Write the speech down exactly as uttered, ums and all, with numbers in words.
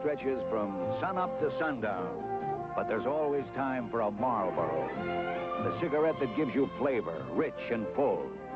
stretches from sunup to sundown. But there's always time for a Marlboro. The cigarette that gives you flavor, rich and full.